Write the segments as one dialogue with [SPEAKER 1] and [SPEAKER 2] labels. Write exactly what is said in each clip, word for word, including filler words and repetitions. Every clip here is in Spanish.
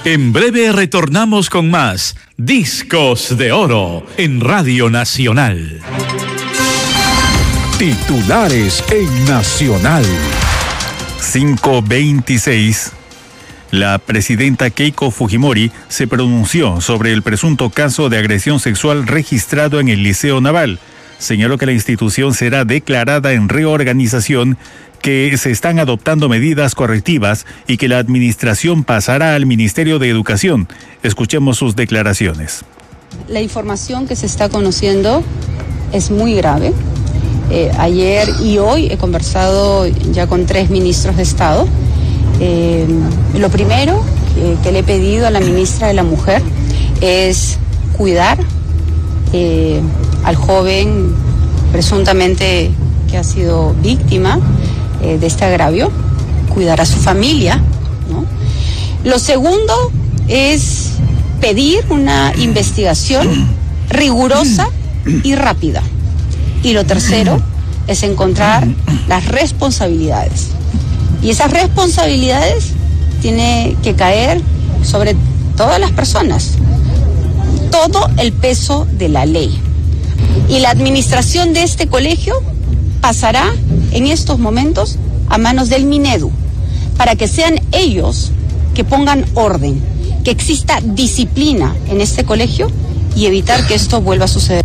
[SPEAKER 1] En breve retornamos con más Discos de Oro en Radio Nacional.
[SPEAKER 2] Titulares en Nacional.
[SPEAKER 3] cinco veintiséis. La presidenta Keiko Fujimori se pronunció sobre el presunto caso de agresión sexual registrado en el Liceo Naval. Señaló que la institución será declarada en reorganización, que se están adoptando medidas correctivas y que la administración pasará al Ministerio de Educación. Escuchemos sus declaraciones.
[SPEAKER 4] La información que se está conociendo es muy grave. Eh, ayer y hoy he conversado ya con tres ministros de Estado. Eh, lo primero eh, que le he pedido a la ministra de la Mujer es cuidar eh, al joven presuntamente que ha sido víctima eh, de este agravio, cuidar a su familia, ¿no? Lo segundo es pedir una investigación rigurosa y rápida. Y lo tercero es encontrar las responsabilidades. Y esas responsabilidades tienen que caer sobre todas las personas, todo el peso de la ley. Y la administración de este colegio pasará en estos momentos a manos del Minedu, para que sean ellos que pongan orden, que exista disciplina en este colegio y evitar que esto vuelva a suceder.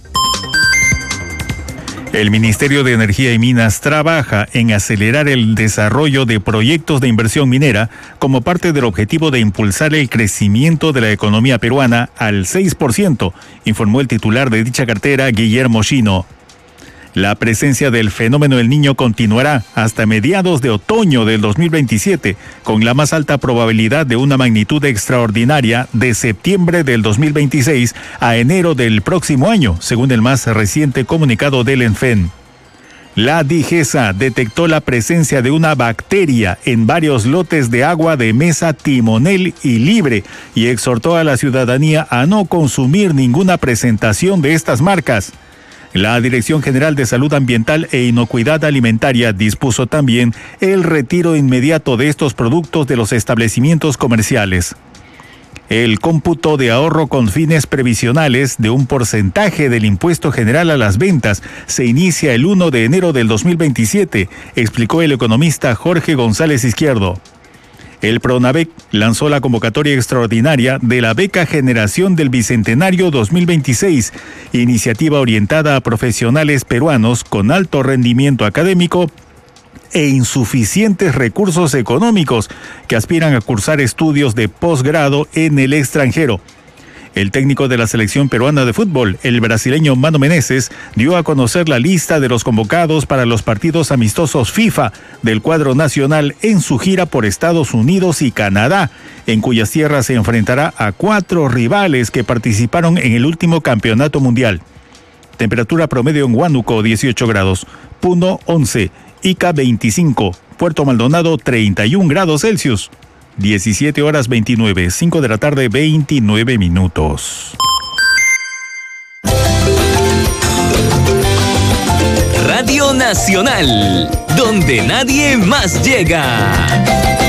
[SPEAKER 3] El Ministerio de Energía y Minas trabaja en acelerar el desarrollo de proyectos de inversión minera como parte del objetivo de impulsar el crecimiento de la economía peruana al seis por ciento, informó el titular de dicha cartera, Guillermo Chino. La presencia del fenómeno del Niño continuará hasta mediados de otoño del dos mil veintisiete, con la más alta probabilidad de una magnitud extraordinaria de septiembre del dos mil veintiséis a enero del próximo año, según el más reciente comunicado del ENFEN. La DIGESA detectó la presencia de una bacteria en varios lotes de agua de Mesa, Timonel y Libre y exhortó a la ciudadanía a no consumir ninguna presentación de estas marcas. La Dirección General de Salud Ambiental e Inocuidad Alimentaria dispuso también el retiro inmediato de estos productos de los establecimientos comerciales. El cómputo de ahorro con fines previsionales de un porcentaje del impuesto general a las ventas se inicia el primero de enero del dos mil veintisiete, explicó el economista Jorge González Izquierdo. El PRONAVEC lanzó la convocatoria extraordinaria de la Beca Generación del Bicentenario dos mil veintiséis, iniciativa orientada a profesionales peruanos con alto rendimiento académico e insuficientes recursos económicos que aspiran a cursar estudios de posgrado en el extranjero. El técnico de la selección peruana de fútbol, el brasileño Mano Menezes, dio a conocer la lista de los convocados para los partidos amistosos FIFA del cuadro nacional en su gira por Estados Unidos y Canadá, en cuyas tierras se enfrentará a cuatro rivales que participaron en el último campeonato mundial. Temperatura promedio en Huánuco, dieciocho grados, Puno, once, Ica, veinticinco, Puerto Maldonado, treinta y un grados Celsius. diecisiete horas veintinueve, cinco de la tarde, veintinueve minutos.
[SPEAKER 5] Radio Nacional, donde nadie más llega.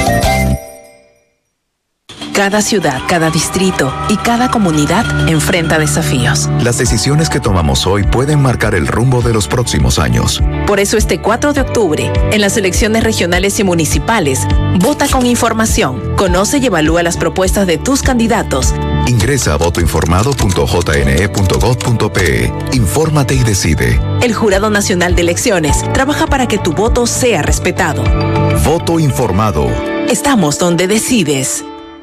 [SPEAKER 6] Cada ciudad, cada distrito y cada comunidad enfrenta desafíos.
[SPEAKER 7] Las decisiones que tomamos hoy pueden marcar el rumbo de los próximos años.
[SPEAKER 6] Por eso este cuatro de octubre, en las elecciones regionales y municipales, vota con información, conoce y evalúa las propuestas de tus candidatos.
[SPEAKER 7] Ingresa a voto informado punto j n e punto gov punto p e. Infórmate y decide.
[SPEAKER 6] El Jurado Nacional de Elecciones trabaja para que tu voto sea respetado.
[SPEAKER 7] Voto informado.
[SPEAKER 6] Estamos donde decides.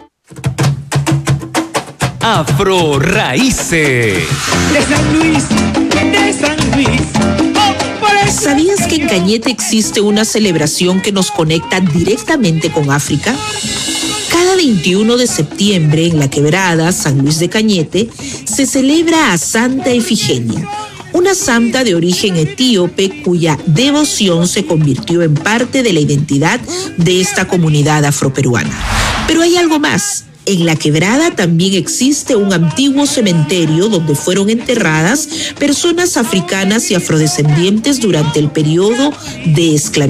[SPEAKER 5] Afro Raíces.
[SPEAKER 8] De San Luis, de San Luis. Oh,
[SPEAKER 9] ¿Sabías que en Cañete existe una celebración que nos conecta directamente con África? Cada veintiuno de septiembre en La Quebrada, San Luis de Cañete, se celebra a Santa Efigenia, una santa de origen etíope cuya devoción se convirtió en parte de la identidad de esta comunidad afroperuana. Pero hay algo más. En La Quebrada también existe un antiguo cementerio donde fueron enterradas personas africanas y afrodescendientes durante el periodo de esclavitud.